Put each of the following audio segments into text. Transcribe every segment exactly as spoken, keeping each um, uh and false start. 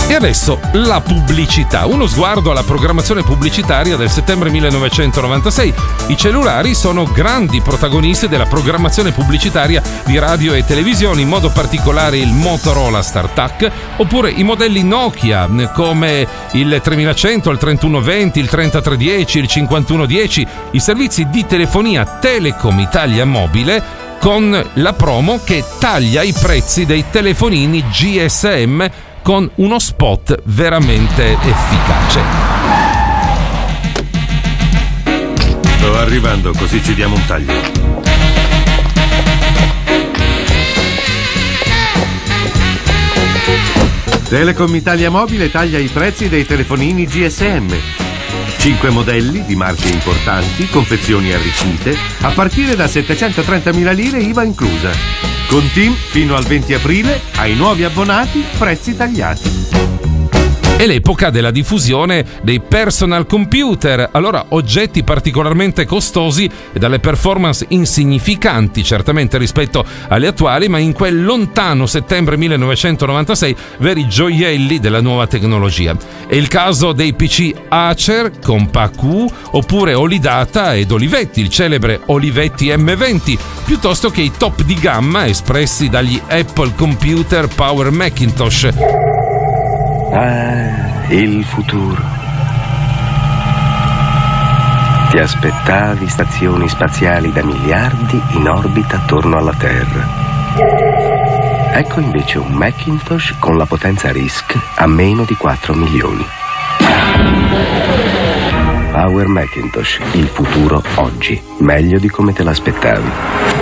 E adesso la pubblicità. Uno sguardo alla programmazione pubblicitaria del settembre millenovecentonovantasei. I cellulari sono grandi protagonisti della programmazione pubblicitaria di radio e televisione, in modo particolare il Motorola StarTAC oppure i modelli Nokia come il tremilacento, il trentuno venti, il trentatré dieci, il cinquantuno dieci, i servizi di telefonia Telecom Italia Mobile con la promo che taglia i prezzi dei telefonini G S M con uno spot veramente efficace. Sto arrivando, così ci diamo un taglio. Telecom Italia Mobile taglia i prezzi dei telefonini G S M. Cinque modelli di marche importanti, confezioni arricchite, a partire da settecentotrentamila lire I V A inclusa. Con Team fino al venti aprile, ai nuovi abbonati prezzi tagliati. È l'epoca della diffusione dei personal computer, allora oggetti particolarmente costosi e dalle performance insignificanti certamente rispetto alle attuali, ma in quel lontano settembre millenovecentonovantasei veri gioielli della nuova tecnologia. È il caso dei P C Acer, Compaq oppure Olidata ed Olivetti, il celebre Olivetti M venti, piuttosto che i top di gamma espressi dagli Apple Computer Power Macintosh. Ah, il futuro. Ti aspettavi stazioni spaziali da miliardi in orbita attorno alla Terra. Ecco invece un Macintosh con la potenza RISC a meno di quattro milioni. Power Macintosh, il futuro oggi, meglio di come te l'aspettavi.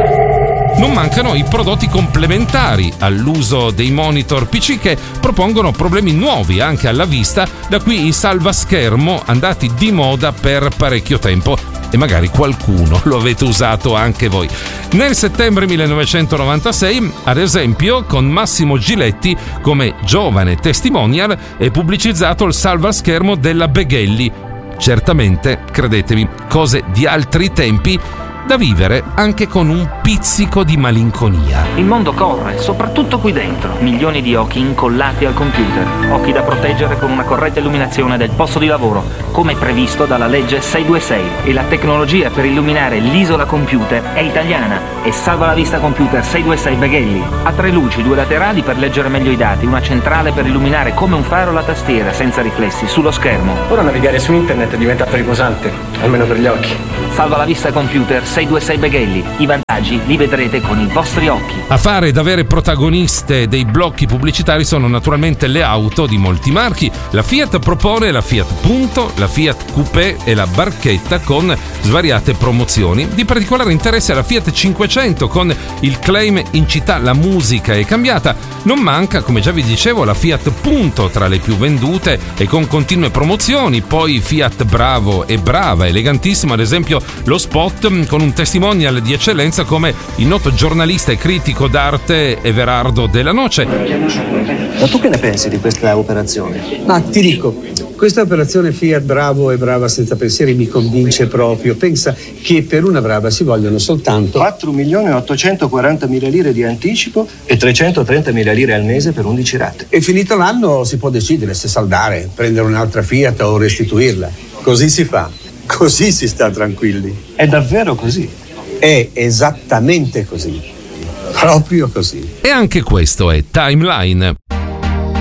Non mancano i prodotti complementari all'uso dei monitor P C che propongono problemi nuovi anche alla vista, da qui i salvaschermo andati di moda per parecchio tempo e magari qualcuno lo avete usato anche voi. Nel settembre millenovecentonovantasei, ad esempio, con Massimo Giletti come giovane testimonial è pubblicizzato il salvaschermo della Beghelli. Certamente, credetemi, cose di altri tempi, da vivere anche con un pizzico di malinconia. Il mondo corre, soprattutto qui dentro. Milioni di occhi incollati al computer. Occhi da proteggere con una corretta illuminazione del posto di lavoro, come previsto dalla legge seicentoventisei. E la tecnologia per illuminare l'isola computer è italiana. E Salva la Vista Computer seicentoventisei Beghelli. Ha tre luci, due laterali per leggere meglio i dati, una centrale per illuminare come un faro la tastiera senza riflessi sullo schermo. Ora navigare su internet diventa pericosante, almeno per gli occhi. Salva la Vista Computer seicentoventisei Beghelli. I vantaggi li vedrete con i vostri occhi. A fare da vere protagoniste dei blocchi pubblicitari sono naturalmente le auto di molti marchi. La Fiat propone la Fiat Punto, la Fiat Coupé e la Barchetta con svariate promozioni. Di particolare interesse alla Fiat cinquecento con il claim in città la musica è cambiata. Non manca, come già vi dicevo, la Fiat Punto tra le più vendute e con continue promozioni. Poi Fiat Bravo e Brava, elegantissimo ad esempio lo spot con un testimonial di eccellenza come il noto giornalista e critico d'arte Everardo Della Noce. Ma tu che ne pensi di questa operazione? Ma ti dico, questa operazione Fiat Bravo e Brava senza pensieri mi convince proprio. Pensa che per una Brava si vogliono soltanto quattro milioni ottocentoquarantamila lire di anticipo e trecentotrentamila lire al mese per undici rate. E finito l'anno si può decidere se saldare, prendere un'altra Fiat o restituirla. Così si fa, così si sta tranquilli. È davvero così? È esattamente così, proprio così. E anche questo è Timeline.